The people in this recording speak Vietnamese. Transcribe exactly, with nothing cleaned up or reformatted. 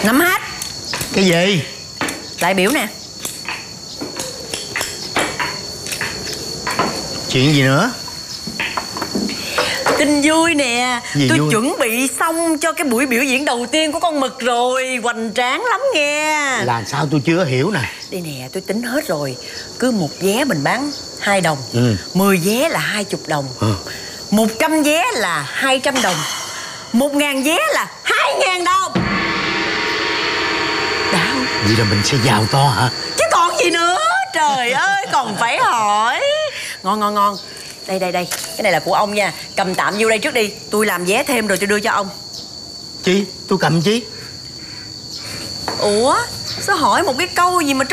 Ngắm hết. Cái gì? Đại biểu nè. Chuyện gì nữa? Tin vui nè. Gì Tôi vui? chuẩn bị xong cho cái buổi biểu diễn đầu tiên của con mực rồi. Hoành tráng lắm nghe. Là sao tôi chưa hiểu nè. Đây nè, tôi tính hết rồi. Cứ một vé mình bán hai đồng. Ừ. Mười vé là hai chục đồng. Ừ. Một trăm vé là hai trăm đồng. Một ngàn vé là hai ngàn đồng. Đã không? Vậy là mình sẽ giàu to hả? Chứ còn gì nữa. Trời ơi, còn phải hỏi. Ngon ngon ngon. Đây đây đây, cái này là của ông nha. Cầm tạm vô đây trước đi. Tôi làm vé thêm rồi tôi đưa cho ông. Chi? Tôi cầm chi? Ủa, sao hỏi một cái câu gì mà